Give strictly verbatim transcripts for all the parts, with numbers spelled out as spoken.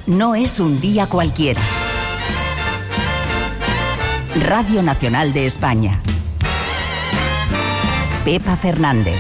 no es un día cualquiera. Radio Nacional de España. Pepa Fernández.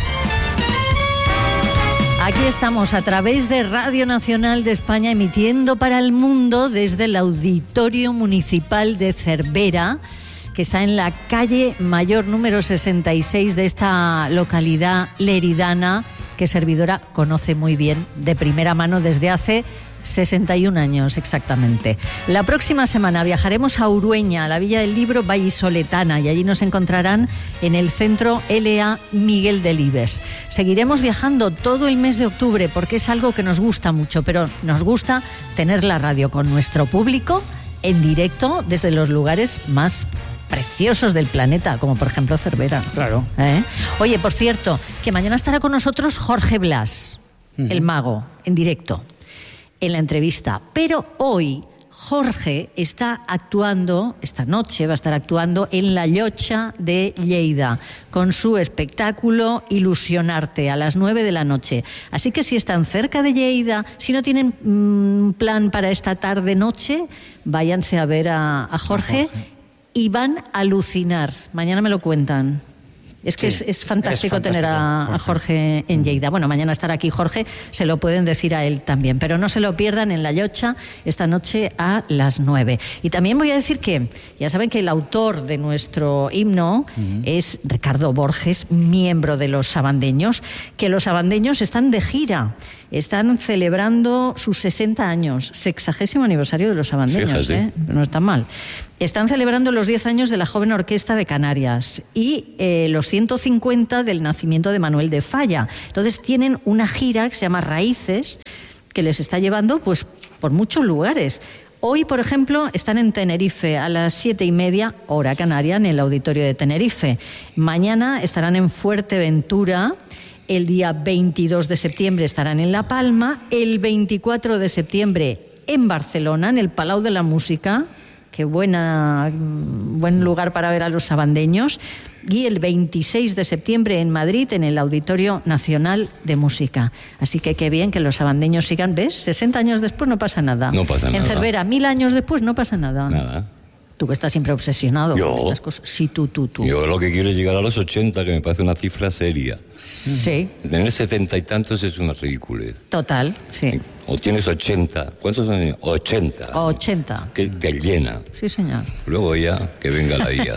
Aquí estamos a través de Radio Nacional de España, emitiendo para el mundo desde el Auditorio Municipal de Cervera, que está en la calle Mayor número sesenta y seis de esta localidad leridana, que servidora conoce muy bien de primera mano desde hace sesenta y un años exactamente. La próxima semana viajaremos a Urueña, a la Villa del Libro vallisoletana, y allí nos encontrarán en el Centro L A Miguel Delibes. Seguiremos viajando todo el mes de octubre porque es algo que nos gusta mucho, pero nos gusta tener la radio con nuestro público en directo desde los lugares más preciosos del planeta, como por ejemplo Cervera. Claro. ¿Eh? Oye, por cierto, que mañana estará con nosotros Jorge Blas, uh-huh. el mago, en directo, en la entrevista. Pero hoy Jorge está actuando, esta noche va a estar actuando en la Llotja de Lleida, con su espectáculo Ilusionarte, a las nueve de la noche. Así que si están cerca de Lleida, si no tienen un mmm, plan para esta tarde-noche, váyanse a ver a, a Jorge. A Jorge. Y van a alucinar. Mañana me lo cuentan. Es que sí, es, es, fantástico es fantástico tener a, Jorge. a Jorge en Lleida. Bueno, mañana estará aquí Jorge, se lo pueden decir a él también. Pero no se lo pierdan en la Llotja esta noche a las nueve. Y también voy a decir que, ya saben que el autor de nuestro himno uh-huh. es Ricardo Borges, miembro de los Sabandeños, que los Sabandeños están de gira. Están celebrando sus sesenta años, sexagésimo aniversario de los Sabandeños, ¿eh? No está mal. Están celebrando los diez años de la Joven Orquesta de Canarias y eh, los ciento cincuenta del nacimiento de Manuel de Falla. Entonces tienen una gira que se llama Raíces, que les está llevando pues por muchos lugares. Hoy, por ejemplo, están en Tenerife a las siete y media, hora canaria, en el Auditorio de Tenerife. Mañana estarán en Fuerteventura. El día veintidós de septiembre estarán en La Palma. El veinticuatro de septiembre en Barcelona, en el Palau de la Música. Qué buena, buen lugar para ver a los sabandeños. Y el veintiséis de septiembre en Madrid, en el Auditorio Nacional de Música. Así que qué bien que los sabandeños sigan. ¿Ves? sesenta años después no pasa nada. No pasa nada. En Cervera, mil años después no pasa nada. Nada. Tú que estás siempre obsesionado ¿Yo? con estas cosas. Sí, tú, tú, tú. Yo lo que quiero es llegar a los ochenta, que me parece una cifra seria. Sí. Tener setenta y tantos es una ridiculez. Total, sí. O tienes ochenta. ¿Cuántos años? ochenta. ochenta. Que te llena. Sí, señor. Luego ya, que venga la I A.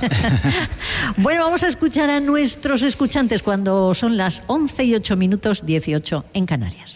Bueno, vamos a escuchar a nuestros escuchantes cuando son las once y ocho minutos dieciocho en Canarias.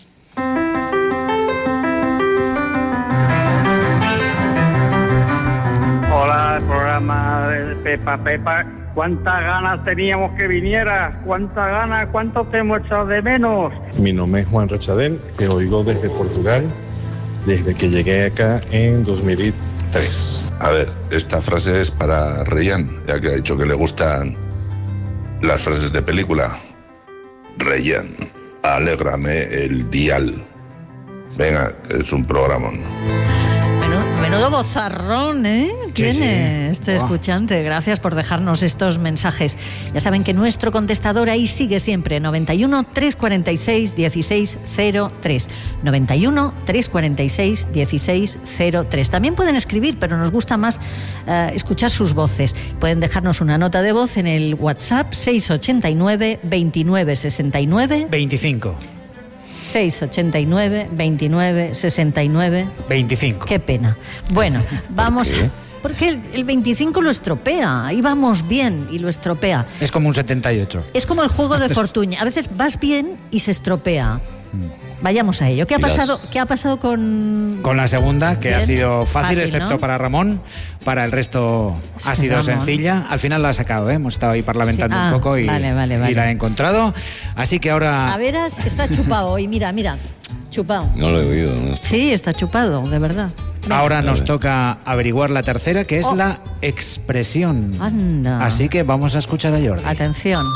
Hola, el programa de Pepa Pepa. ¿Cuántas ganas teníamos que vinieras? ¿Cuántas ganas? ¿Cuánto te hemos echado de menos? Mi nombre es Juan Rachadel, te oigo desde Portugal, desde que llegué acá en dos mil tres. A ver, esta frase es para Reyán, ya que ha dicho que le gustan las frases de película. Reyán, alégrame el dial. Venga, es un programón. Menudo bozarrón, ¿eh? Tiene sí. este Oh. escuchante. Gracias por dejarnos estos mensajes. Ya saben que nuestro contestador ahí sigue siempre, noventa y uno, trescientos cuarenta y seis, dieciséis cero tres. noventa y uno, trescientos cuarenta y seis, dieciséis cero tres. También pueden escribir, pero nos gusta más uh, escuchar sus voces. Pueden dejarnos una nota de voz en el WhatsApp seis ochenta y nueve, veintinueve sesenta y nueve. veinticinco. seis ochenta y nueve, veintinueve sesenta y nueve. veinticinco. Qué pena. Bueno, vamos. ¿Por qué? Porque el, el veinticinco lo estropea. Ahí vamos bien y lo estropea. Es como un setenta y ocho. Es como el juego de fortuna. A veces vas bien y se estropea. Vayamos a ello. ¿Qué ha pasado, ¿qué ha pasado con...? Con la segunda, que Bien. ha sido fácil, Fácil, excepto ¿no? para Ramón. Para el resto ha Sí, sido Ramón. sencilla. Al final la ha sacado, ¿eh? Hemos estado ahí parlamentando Sí. Ah, un poco y, vale, vale, vale. y la he encontrado. Así que ahora... A veras, está chupado hoy. Mira, mira. Chupado. No lo he oído, ¿no? Sí, está chupado, de verdad. Venga. Ahora nos toca averiguar la tercera, que es Oh. la expresión. Anda. Así que vamos a escuchar a Jordi. Atención.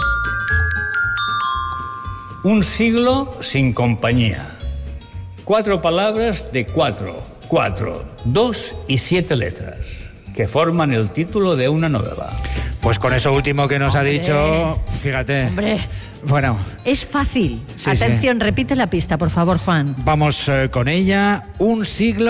Un siglo sin compañía. Cuatro palabras de cuatro, cuatro, dos y siete letras, que forman el título de una novela. Pues con eso último que nos Hombre. ha dicho, fíjate. Hombre, Bueno, es fácil. Sí, Atención, repite la pista, por favor, Juan. vamos eh, con ella. Un siglo sin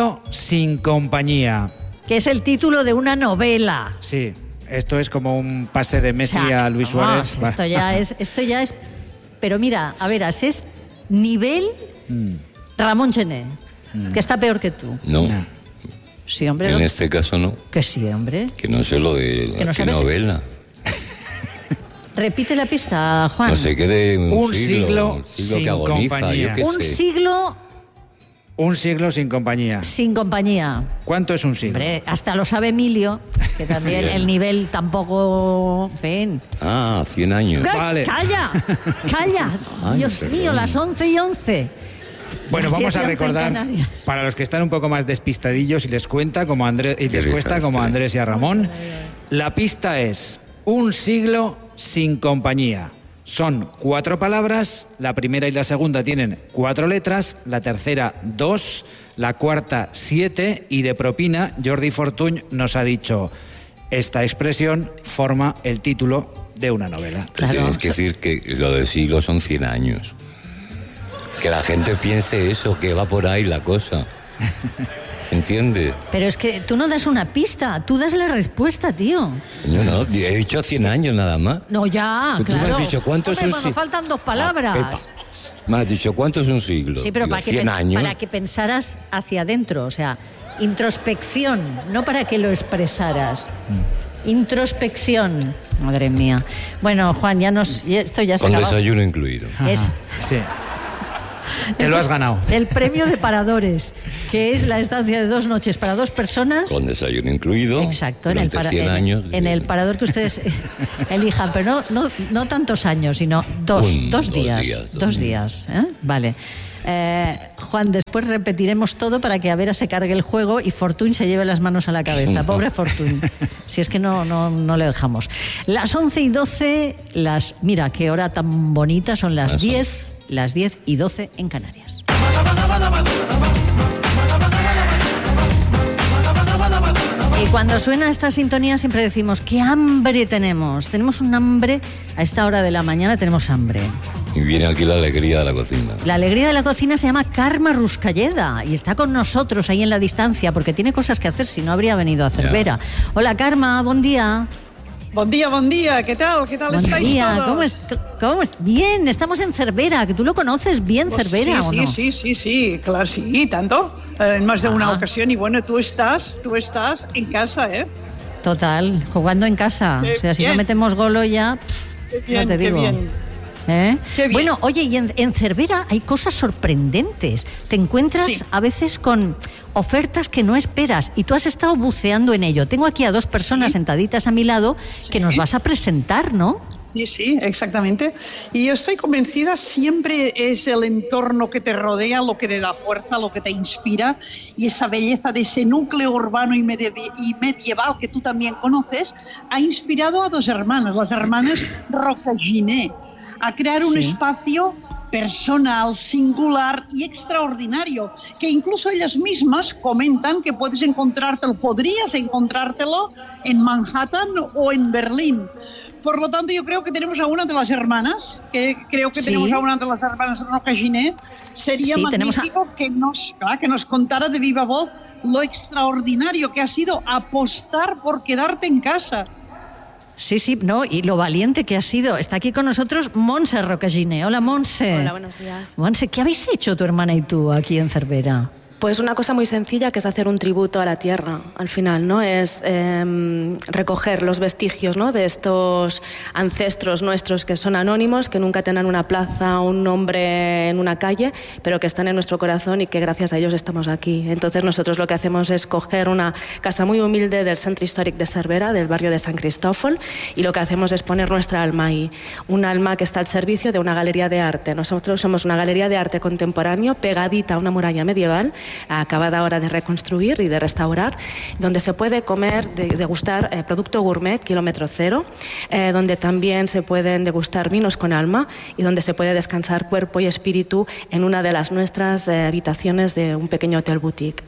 sin compañía. Que es el título de una novela. Sí, esto es como un pase de Messi O sea, a Luis vamos, Suárez. Esto ya es, esto ya es. Pero mira, a veras, es nivel Mm. Ramón Gené, que está peor que tú. No, Sí, hombre. en ¿no? este caso no. Que sí, hombre. Que no sé lo de Que no qué sabes. novela. Repite la pista, Juan. No sé qué de un, Un siglo, siglo un siglo sin que agoniza, compañía. yo qué Un sé. siglo Un siglo sin compañía. sin compañía. ¿Cuánto es un siglo? Hombre, hasta lo sabe Emilio, que también Bien. el nivel tampoco. En fin. Ah, cien años. ¡Ca- Vale. ¡Calla! ¡Calla! Ay, Dios perdón. mío, las once y once. Bueno, Las vamos diez a y once en recordar, Canarias. para los que están un poco más despistadillos y les cuenta como Andrés y Qué les cuesta desastre. como a Andrés y a Ramón, la pista es un siglo sin compañía. Son cuatro palabras, la primera y la segunda tienen cuatro letras, la tercera dos, la cuarta siete y de propina Jordi Fortuny nos ha dicho esta expresión forma el título de una novela. Pero Claro. tienes que decir que lo del siglo son cien años. Que la gente piense eso, que va por ahí la cosa. ¿Entiendes? Pero es que tú no das una pista, tú das la respuesta, tío. Yo no, he dicho cien años nada más. No, ya, Tú me has claro. dicho, ¿cuánto es Hombre, un pues si- nos faltan dos Ah, palabras. Pepa. Me has dicho, ¿cuánto es un siglo? Sí, pero Digo, para que, cien pen- años. para que pensaras hacia adentro, o sea, introspección, no para que lo expresaras. Introspección. Madre mía. Bueno, Juan, ya nos, ya- esto ya se Con acabó. desayuno incluido. Es- Sí. Te lo has ganado. El premio de paradores, que es la estancia de dos noches para dos personas. Con desayuno incluido. Exacto, en el, durante para- cien en- años. en el parador que ustedes eh, elijan, pero no, no, no tantos años, sino dos, Un, dos dos días. días, Dos dos días, ¿eh? Vale. Eh, Juan, después repetiremos todo para que a Vera se cargue el juego y Fortuny se lleve las manos a la cabeza. Pobre Fortuny. Si es que no, no, no le dejamos. Las once y doce, las. Mira, qué hora tan bonita, son las Eso. diez, las diez y doce en Canarias. Y cuando suena esta sintonía siempre decimos, ¿qué hambre tenemos? Tenemos un hambre, a esta hora de la mañana tenemos hambre. Y viene aquí la alegría de la cocina. La alegría de la cocina se llama Carme Ruscalleda y está con nosotros ahí en la distancia porque tiene cosas que hacer, si no habría venido a Cervera. Hola Carme, buen día. Bon dia, bon dia, què tal? Què tal Buen estáis día, todos? ¿cómo es? ¿Cómo es? Bien, estamos en Cervera, que tú lo conoces bien, Pues Cervera, sí, ¿o sí, no? sí, sí, sí, claro, sí, tanto. Eh, en más de una Ah. ocasión y bueno, tú estás, tú estás en casa, ¿eh? Total, jugando en casa. Qué O sea, si no bien. metemos golo ya, Qué ya bien, te qué digo. bien. ¿Eh? Qué bien. Bueno, oye, y en, en Cervera hay cosas sorprendentes. Te encuentras Sí. a veces con ofertas que no esperas y tú has estado buceando en ello. Tengo aquí a dos personas Sí. sentaditas a mi lado que Sí. nos vas a presentar, ¿no? Sí, sí, exactamente. Y yo estoy convencida, siempre es el entorno que te rodea lo que te da fuerza, lo que te inspira, y esa belleza de ese núcleo urbano y, medievi- y medieval que tú también conoces, ha inspirado a dos hermanas, las hermanas Rocaginé, a crear un Sí. espacio personal, singular y extraordinario, que incluso ellas mismas comentan que puedes encontrártelo, podrías encontrártelo en Manhattan o en Berlín. Por lo tanto, yo creo que tenemos a una de las hermanas, que creo que Sí. tenemos a una de las hermanas Rocaginé. Sería Sí, tenemos a- magnífico que, nos, claro, que nos contara de viva voz lo extraordinario que ha sido apostar por quedarte en casa. Sí, sí, no, y lo valiente que ha sido. Está aquí con nosotros Montse Rocaginé. Hola, Montse. Hola, buenos días. Montse, ¿qué habéis hecho tu hermana y tú aquí en Cervera? Pues una cosa muy sencilla que es hacer un tributo a la tierra, al final, ¿no? Es eh, recoger los vestigios, ¿no?, de estos ancestros nuestros que son anónimos, que nunca tienen una plaza, un nombre en una calle, pero que están en nuestro corazón y que gracias a ellos estamos aquí. Entonces nosotros lo que hacemos es coger una casa muy humilde del Centro Históric de Cervera, del barrio de San Cristófol, y lo que hacemos es poner nuestra alma ahí, un alma que está al servicio de una galería de arte. Nosotros somos una galería de arte contemporáneo pegadita a una muralla medieval, acabada ahora de reconstruir y de restaurar, donde se puede comer, de- degustar eh, producto gourmet, kilómetro cero, eh, donde también se pueden degustar vinos con alma y donde se puede descansar cuerpo y espíritu en una de las nuestras eh, habitaciones de un pequeño hotel boutique.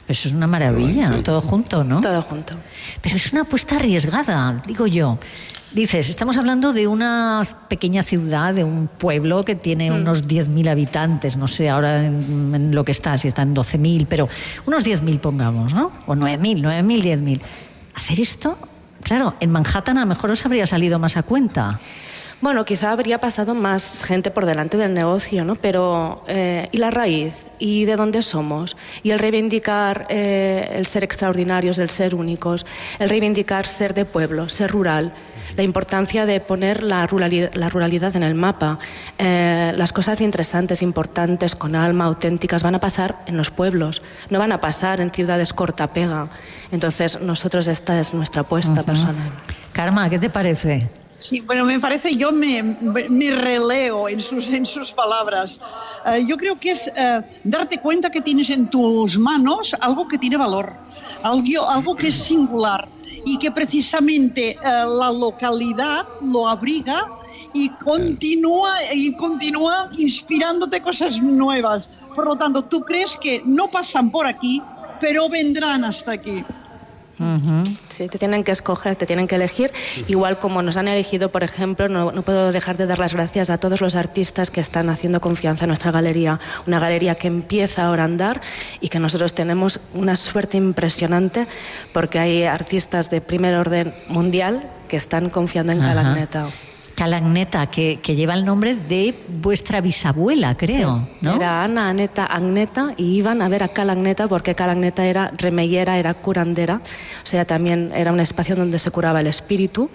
Eso es una maravilla, sí. Todo junto, ¿no? Todo junto. Pero es una apuesta arriesgada, digo yo. Dices, estamos hablando de una pequeña ciudad, de un pueblo que tiene mm. unos diez mil habitantes, no sé ahora en, en lo que está, si está en doce mil, pero unos diez mil pongamos, ¿no? O nueve mil, nueve mil, diez mil. Hacer esto, claro, en Manhattan a lo mejor os habría salido más a cuenta. Bueno, quizá habría pasado más gente por delante del negocio, ¿no? Pero, eh, ¿y la raíz? ¿Y de dónde somos? Y el reivindicar eh, el ser extraordinarios, el ser únicos, el reivindicar ser de pueblo, ser rural, la importancia de poner la ruralidad, la ruralidad en el mapa. Eh, las cosas interesantes, importantes, con alma, auténticas, van a pasar en los pueblos, no van a pasar en ciudades cortapega. Entonces, nosotros, esta es nuestra apuesta uh-huh. personal. Karma, ¿qué te parece? Sí, bueno, me parece, yo me, me releo en sus, en sus palabras. Uh, yo creo que es uh, darte cuenta que tienes en tus manos algo que tiene valor, algo, algo que es singular y que precisamente uh, la localidad lo abriga y continúa, y continúa inspirándote cosas nuevas. Por lo tanto, tú crees que no pasan por aquí, pero vendrán hasta aquí. Uh-huh. Sí, te tienen que escoger, te tienen que elegir, igual como nos han elegido, por ejemplo. No, no puedo dejar de dar las gracias a todos los artistas que están haciendo confianza en nuestra galería, una galería que empieza ahora a andar y que nosotros tenemos una suerte impresionante porque hay artistas de primer orden mundial que están confiando en Calagneta. Calagneta, que, que lleva el nombre de vuestra bisabuela, creo, sí, ¿no? Era Ana, Aneta, Agneta, y iban a ver a Calagneta porque Calagneta era remeyera, era curandera, o sea, también era un espacio donde se curaba el espíritu,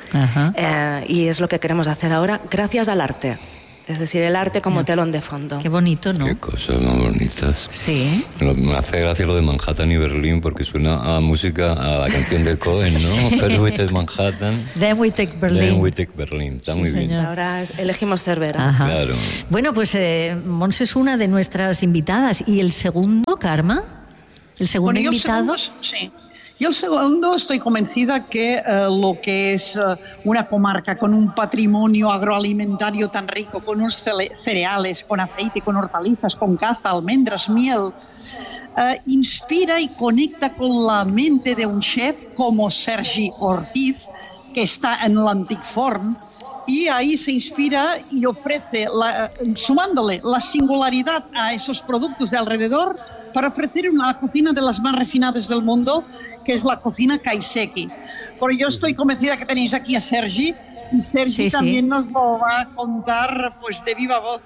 eh, y es lo que queremos hacer ahora, gracias al arte. Es decir, el arte como yeah. telón de fondo. Qué bonito, ¿no? Qué cosas más bonitas. Sí. Me hace gracia lo de Manhattan y Berlín porque suena a música, a la canción de Cohen, ¿no? First we take Manhattan. Then we take Berlin. Then we take Berlin. Está sí, muy señor. bien. Ahora elegimos Cervera. Ajá. Claro. Bueno, pues eh, Mons es una de nuestras invitadas. ¿Y el segundo, Karma? ¿El segundo bueno, invitado? El segundo, sí. Y el segundo, estoy convencida que uh, lo que es uh, una comarca con un patrimonio agroalimentario tan rico, con unos cereales, con aceite, con hortalizas, con caza, almendras, miel, uh, inspira y conecta con la mente de un chef como Sergi Ortiz, que está en l'Antic Forn, y ahí se inspira y ofrece, la, sumándole la singularidad a esos productos de alrededor, para ofrecer una cocina de las más refinadas del mundo, que es la cocina kaiseki. Porque yo estoy convencida que tenéis aquí a Sergi, y Sergi sí, también sí. nos lo va a contar pues de viva voz.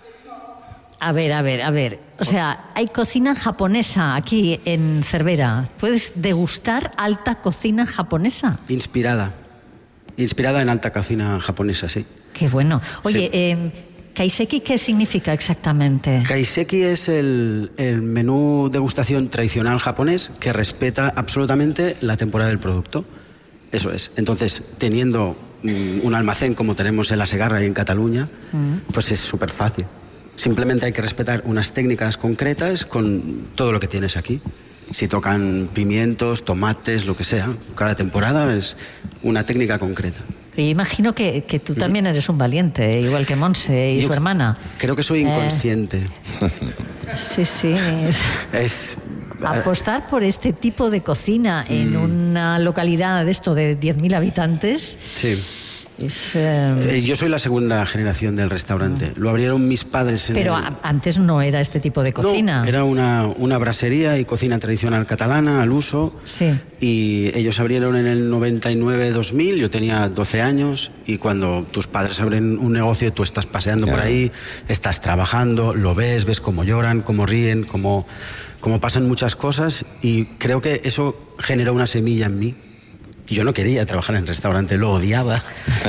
A ver, a ver, a ver. O sea, hay cocina japonesa aquí en Cervera. ¿Puedes degustar alta cocina japonesa? Inspirada. Inspirada en alta cocina japonesa, sí. Qué bueno. Oye, sí. eh, ¿kaiseki qué significa exactamente? Kaiseki es el, el menú degustación tradicional japonés que respeta absolutamente la temporada del producto. Eso es. Entonces, teniendo mm, un almacén como tenemos en La Segarra y en Cataluña, mm. pues es súper fácil. Simplemente hay que respetar unas técnicas concretas con todo lo que tienes aquí. Si tocan pimientos, tomates, lo que sea, cada temporada es una técnica concreta. Yo imagino que, que tú también eres un valiente, igual que Monse y Yo su hermana. Creo que soy inconsciente. Eh, sí, sí. Es, es apostar por este tipo de cocina mm. en una localidad de esto de diez mil habitantes. Sí. Es, eh... Yo soy la segunda generación del restaurante. Lo abrieron mis padres en Pero el... antes no era este tipo de cocina. No, era una, una brasería y cocina tradicional catalana al uso. Sí. Y ellos abrieron en el noventa y nueve dos mil, yo tenía doce años, y cuando tus padres abren un negocio, tú estás paseando claro. por ahí, estás trabajando, lo ves, ves cómo lloran, cómo ríen, cómo, cómo pasan muchas cosas, y creo que eso generó una semilla en mí. Yo no quería trabajar en restaurante, lo odiaba.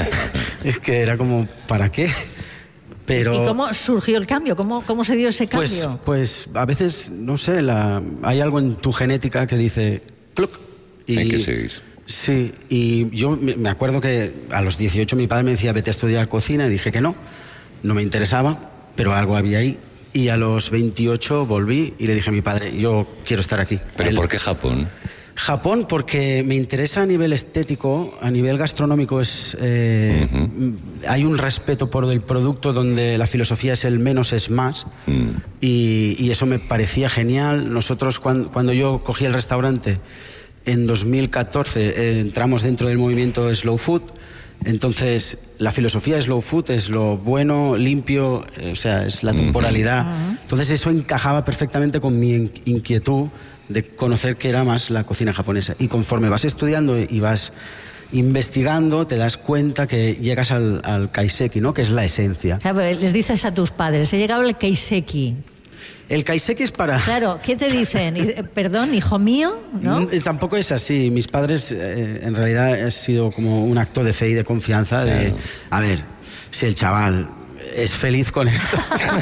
Es que era como, ¿para qué? Pero, ¿y cómo surgió el cambio? ¿Cómo, cómo se dio ese cambio? Pues, pues a veces, no sé, la, hay algo en tu genética que dice ¡cluc! Y, hay que seguir. Sí, y yo me acuerdo que a los dieciocho mi padre me decía vete a estudiar cocina, y dije que no, no me interesaba, pero algo había ahí. Y a los veintiocho volví y le dije a mi padre, yo quiero estar aquí. ¿Pero Él, por qué Japón? Japón, porque me interesa a nivel estético, a nivel gastronómico, es eh, uh-huh. hay un respeto por el producto donde la filosofía es el menos es más, uh-huh. y, y eso me parecía genial. Nosotros, cuando, cuando yo cogí el restaurante en dos mil catorce, eh, entramos dentro del movimiento Slow Food. Entonces, la filosofía de Slow Food es lo bueno, limpio, eh, o sea, es la temporalidad. Uh-huh. Entonces, eso encajaba perfectamente con mi inquietud de conocer qué era más la cocina japonesa. Y conforme vas estudiando y vas investigando, te das cuenta que llegas al, al kaiseki, ¿no? Que es la esencia. Claro, les dices a tus padres, he llegado al kaiseki. El kaiseki es para... Claro, ¿qué te dicen? Perdón, hijo mío, ¿no? Tampoco es así. Mis padres, eh, en realidad, ha sido como un acto de fe y de confianza. Claro. De, a ver, si el chaval es feliz con esto,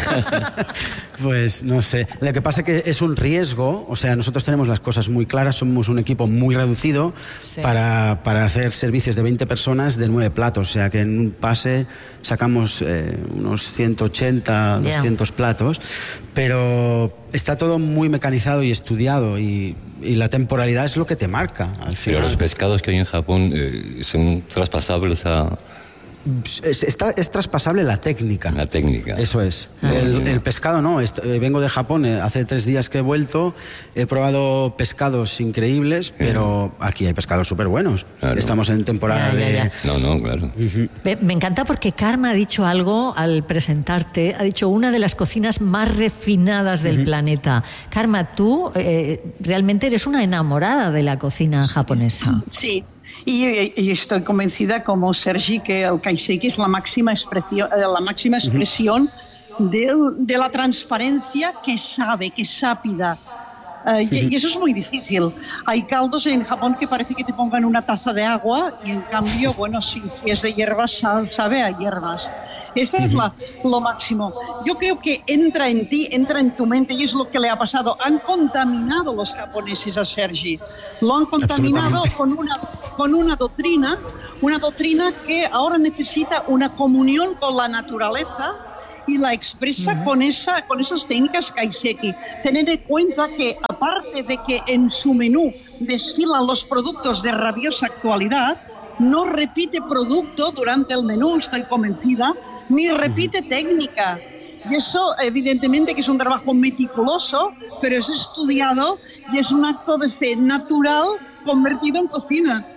pues no sé. Lo que pasa es que es un riesgo, o sea, nosotros tenemos las cosas muy claras, somos un equipo muy reducido, sí. para, para hacer servicios de veinte personas de nueve platos, o sea que en un pase sacamos eh, unos ciento ochenta, yeah. doscientos platos, pero está todo muy mecanizado y estudiado, y, y la temporalidad es lo que te marca al final. Pero los pescados que hay en Japón eh, son traspasables a... Es, está, es traspasable la técnica. La técnica. Eso es. Ah, el, el pescado no. Est- vengo de Japón, eh, hace tres días que he vuelto. He probado pescados increíbles, pero aquí hay pescados súper buenos. Claro. Estamos en temporada ya, ya, ya. de... No, no, claro. Uh-huh. Me, me encanta porque Karma ha dicho algo al presentarte. Ha dicho una de las cocinas más refinadas del uh-huh. planeta. Karma, tú eh, realmente eres una enamorada de la cocina japonesa. Sí. Y, y estoy convencida, como Sergi, que el kaiseki es la máxima expresión, la máxima expresión uh-huh. de, de la transparencia que sabe, que es sápida. Uh, y, y eso es muy difícil. Hay caldos en Japón que parece que te pongan una taza de agua y en cambio, bueno, si es de hierbas, sabe a hierbas. Esa es la, lo máximo. Yo creo que entra en ti, entra en tu mente, y es lo que le ha pasado. Han contaminado los japoneses a Sergi. Lo han contaminado con una, con una doctrina, una doctrina que ahora necesita una comunión con la naturaleza y la expresa uh-huh. con, esa, con esas técnicas kaiseki. Tened en cuenta que, aparte de que en su menú desfilan los productos de rabiosa actualidad, no repite producto durante el menú, estoy convencida, ni repite uh-huh. técnica. Y eso, evidentemente, que es un trabajo meticuloso, pero es estudiado y es un acto de fe natural convertido en cocina.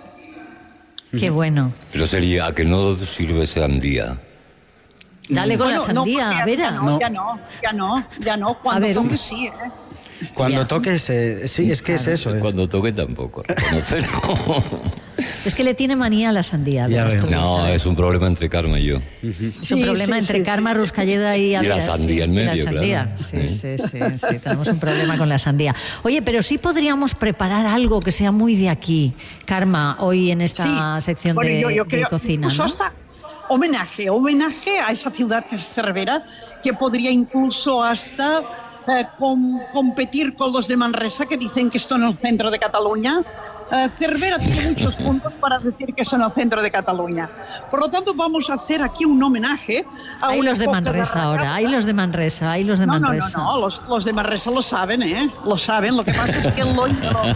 Qué bueno. Pero sería, ¿a que no sirve sandía? Dale con bueno, la sandía, no, Vera. Ya no, ya no, ya no, ya no. Cuando ver, toque sí, ¿eh? Cuando ya. toques, eh, sí, es que claro. es eso. ¿eh? Cuando toque tampoco, reconocerlo. Es que le tiene manía a la sandía. No, es un problema entre Karma y yo. Uh-huh. Es sí, un problema sí, entre sí, Karma, sí. Ruscalleda y... Y la sandía sí, en medio, y la sandía. Claro. Sí, sí, sí, sí, tenemos un problema con la sandía. Oye, pero sí podríamos preparar algo que sea muy de aquí, Karma, hoy en esta sí. sección bueno, de, yo, yo creo, de cocina, ¿no? Hasta homenaje, homenaje a esa ciudad que es Cervera, que podría incluso hasta... Eh, com, competir con los de Manresa, que dicen que están en el centro de Cataluña. Eh, Cervera tiene muchos puntos para decir que son el centro de Cataluña. Por lo tanto, vamos a hacer aquí un homenaje a hay una los de Manresa de ahora, hay los de Manresa, hay los de no, Manresa. No, no, no, los, los de Manresa lo saben, ¿eh? Lo saben, lo que pasa es que lo,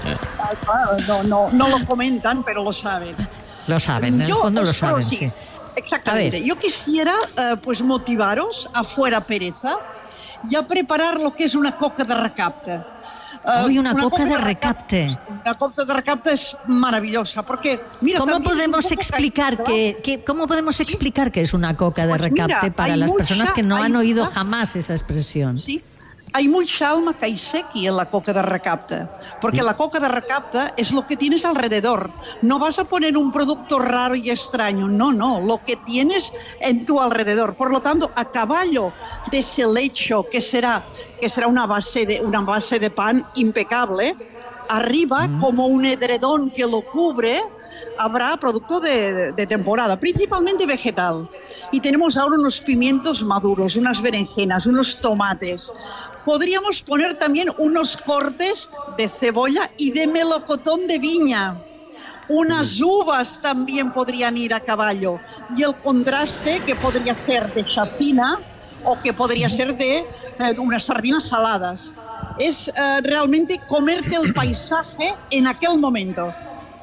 no, no, no lo comentan, pero lo saben. Lo saben, en el Yo, fondo pues, lo saben, sí. sí. Exactamente. Yo quisiera, uh, pues, motivaros a fuera pereza y a preparar lo que es una coca de recapte. Uh, Uy, una, una coca, coca de recapte. La coca de recapte es maravillosa, porque mira, ¿Cómo podemos explicar que, que cómo podemos ¿Sí? explicar que es una coca de pues recapte mira, para las mucha, personas que no han oído mucha, jamás esa expresión? Sí. Hay mucha alma kaiseki en la coca de recapte, porque la coca de recapte es lo que tienes alrededor. No vas a poner un producto raro y extraño, no, no, lo que tienes en tu alrededor. Por lo tanto, a caballo de ese lecho que será, que será una base de, una base de pan impecable, arriba, mm. como un edredón que lo cubre, habrá producto de, de, de temporada, principalmente vegetal. Y tenemos ahora unos pimientos maduros, unas berenjenas, unos tomates. Podríamos poner también unos cortes de cebolla y de melocotón de viña. Unas uvas también podrían ir a caballo. Y el contraste, que podría ser de chacina o que podría ser de eh, unas sardinas saladas. Es eh, realmente comerte el paisaje en aquel momento.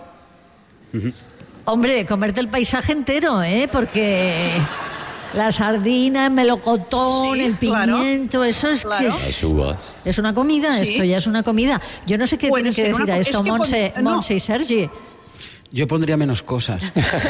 Hombre, comerte el paisaje entero, ¿eh? Porque la sardina, el melocotón, sí, el pimiento, claro, eso es claro. que Las es, uvas. es una comida, Sí. esto ya es una comida. Yo no sé qué Puede tienen que ser decir una- a esto, es que Montse, pon- no. Montse y Sergi. Yo pondría menos cosas.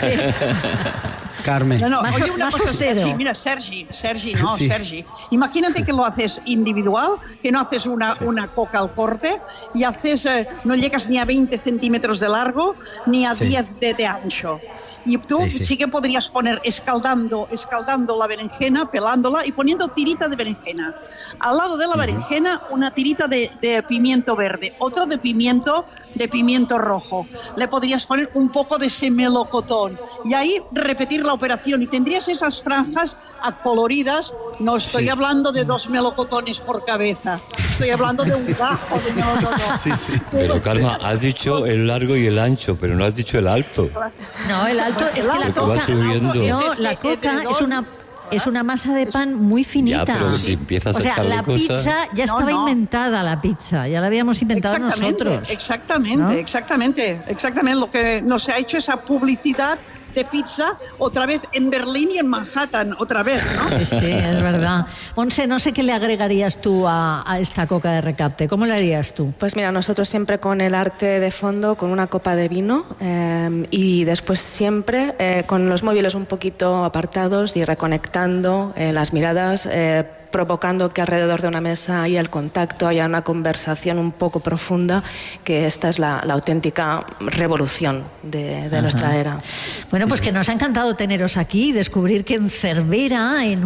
Carmen. No, no, Más- oye una más cosa, austero. Sergi, mira, Sergi, Sergi, no, Sí. Sergi. Imagínate que lo haces individual, que no haces una, una coca al corte y haces, eh, no llegas ni a veinte centímetros de largo ni a Sí. diez de, de ancho. Y tú Sí, sí, sí. que podrías poner escaldando, escaldando la berenjena, pelándola y poniendo tirita de berenjena. Al lado de la berenjena, una tirita de, de pimiento verde, otra de pimiento, de pimiento rojo. Le podrías poner un poco de ese melocotón y ahí repetir la operación y tendrías esas franjas coloridas. No estoy Sí. hablando de dos melocotones por cabeza, estoy hablando de un gajo de melocotón. Sí, sí. Pero Karma, has dicho el largo y el ancho, pero no has dicho el alto. No, el alto es que la Porque va coca, subiendo. no, la coca es una es una masa de pan muy finita. Ya, pero si empiezas o a sea, echarle la cosas- pizza ya No, estaba no. inventada, la pizza, ya la habíamos inventado Exactamente, nosotros. exactamente, ¿no? exactamente, exactamente. Lo que nos ha hecho esa publicidad de pizza otra vez en Berlín y en Manhattan, otra vez, ¿no? Sí, sí, es verdad. Monse, no sé qué le agregarías tú a, a esta coca de recapte. ¿Cómo le harías tú? Pues mira, nosotros siempre con el arte de fondo, con una copa de vino eh, y después siempre eh, con los móviles un poquito apartados y reconectando eh, las miradas, eh, provocando que alrededor de una mesa haya el contacto, haya una conversación un poco profunda, que esta es la, la auténtica revolución de, de nuestra era. Bueno, pues que nos ha encantado teneros aquí y descubrir que en Cervera, en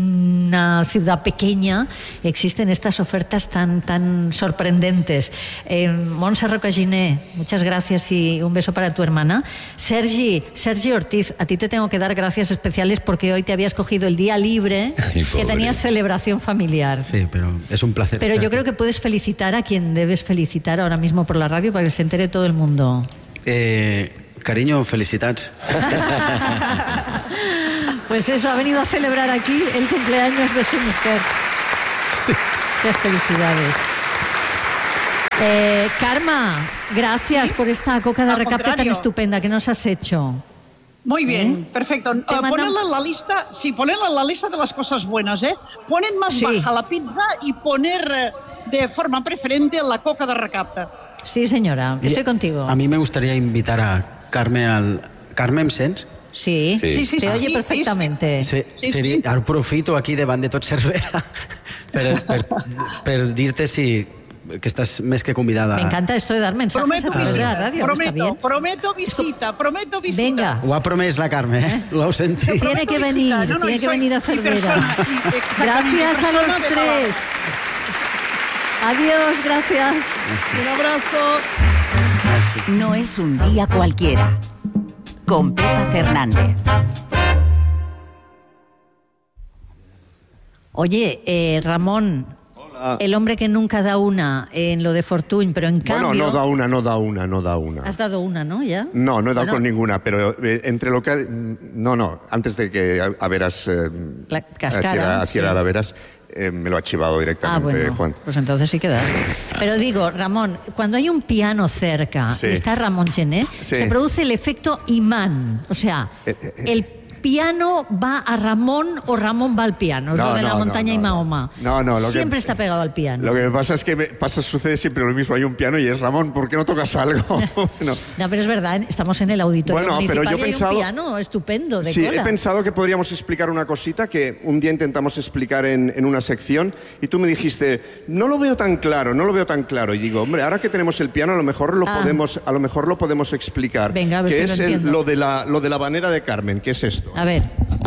una ciudad pequeña, existen estas ofertas tan, tan sorprendentes. Eh, Montse Rocaginé, muchas gracias y un beso para tu hermana. Sergi, Sergi Ortiz, a ti te tengo que dar gracias especiales porque hoy te habías cogido el día libre, Ay, que pobre. tenías celebración familiar. Sí, pero es un placer. Pero estar yo creo aquí. que puedes felicitar a quien debes felicitar ahora mismo por la radio para que se entere todo el mundo. Eh, cariño, felicitats. Pues eso, ha venido a celebrar aquí el cumpleaños de su mujer. Sí. Muchas felicidades. Eh, Karma, gracias por esta coca de Al recapte tan contrario. estupenda que nos has hecho. Muy bien, ¿Eh? perfecto. Uh, mandan- ponerla en la lista, sí, ponerla en la lista de las cosas buenas, ¿eh? Poner más Sí. baja la pizza y poner eh, de forma preferente la coca de recapta. Sí, señora, estoy Y contigo. A mí me gustaría invitar a Carme al... Carme, em sents? Sí, Sí. Sí, sí, te sí, oye sí, perfectamente. Se, Sí, seria, sí. Ara aprofito aquí davant de tot Cervera per, per, per dir-te si, que estàs més que convidada. Me encanta esto de dar mensajes Prometo a través de la visita, radio, ¿no está prometo, bien? prometo visita, prometo visita. Venga, Ho ha promès la Carme, eh? Ho heu sentit? tiene que venir, No, no, tiene y que soy venir a mi Cervera. persona, y exactamente, Gracias a persona los de tres. Adiós, gracias. Un abrazo. Merci. No es un día cualquiera. Con Pepa Fernández. Oye, eh, Ramón, el hombre que nunca da una en lo de Fortuny, pero en Bueno, cambio... no da una, no da una, no da una. Has dado una, ¿no? ¿Ya? No, no he dado Bueno, con ninguna, pero eh, entre lo que... ha- No, no, antes de que a, a Veras... Eh, La cascara, hiciera- hiciera sí. la Veras, eh, me lo ha chivado Ah, directamente bueno, Juan. pues entonces sí que das. Pero digo, Ramón, cuando hay un piano cerca Sí. y está Ramón Gené, Sí. se produce el efecto imán. O sea, Eh, eh, eh. el piano va a Ramón o Ramón va al piano. Es No, lo de la no, montaña no, y no, Mahoma. no. No, no, lo que- Siempre está pegado al piano. Lo que me pasa es que me pasa, sucede siempre lo mismo. Hay un piano y es Ramón, ¿por qué no tocas algo? Bueno, No, pero es verdad, estamos en el auditorio Bueno, pero municipal yo y he hay pensado- un piano estupendo de sí, cola. he pensado que podríamos explicar una cosita que un día intentamos explicar en, en una sección y tú me dijiste, no lo veo tan claro, no lo veo tan claro. Y digo, hombre, ahora que tenemos el piano, a lo mejor lo, Ah. podemos, a lo, mejor lo podemos explicar. Venga, a ver que si es lo el- entiendo. lo, de la, lo de la habanera de Carmen, ¿qué es esto? A ver.